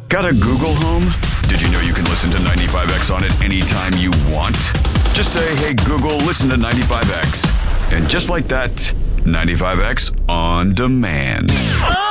Got a Google Home? Did you know you can listen to 95X on it anytime you want? Just say, hey, Google, listen to 95X. And just like that, 95X on demand.